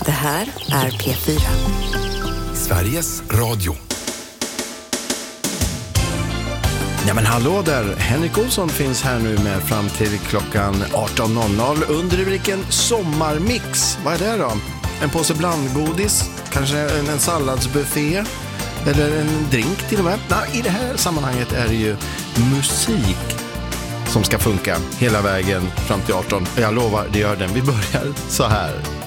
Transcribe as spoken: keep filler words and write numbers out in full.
Det här är P fyra. Sveriges Radio. Ja men hallå där, Henrik Olsson finns här nu med fram till klockan arton noll noll under rubriken Sommarmix. Vad är det då? En påse blandgodis, kanske en, en salladsbuffé eller en drink till och med. Nej, i det här sammanhanget är det ju musik som ska funka hela vägen fram till arton. Jag lovar, det gör den. Vi börjar så här.